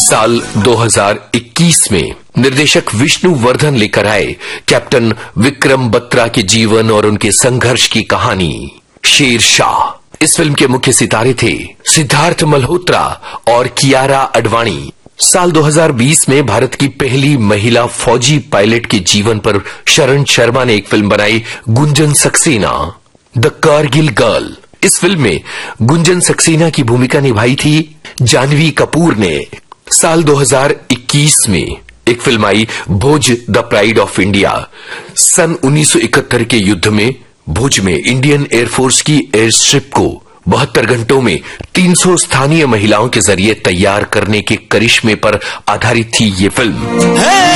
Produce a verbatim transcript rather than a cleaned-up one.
साल दो हज़ार इक्कीस में निर्देशक विष्णु वर्धन लेकर आए कैप्टन विक्रम बत्रा के जीवन और उनके संघर्ष की कहानी शेरशाह। इस फिल्म के मुख्य सितारे थे सिद्धार्थ मल्होत्रा और कियारा अडवाणी। साल दो हज़ार बीस में भारत की पहली महिला फौजी पायलट के जीवन पर शरण शर्मा ने एक फिल्म बनाई, गुंजन सक्सेना, द कारगिल गर्ल। इस फिल्म में गुंजन सक्सेना की भूमिका निभाई थी जानवी कपूर ने। साल दो हज़ार इक्कीस में एक film I, Bhuj the pride of India. सन उन्नीस सौ इकहत्तर के युद्ध में भुज में इंडियन एयरफोर्स की एयर स्ट्रिप को बहत्तर घंटों में तीन सौ स्थानीय महिलाओं के जरिए तैयार करने के करिश्मे पर आधारित थी ये फिल्म।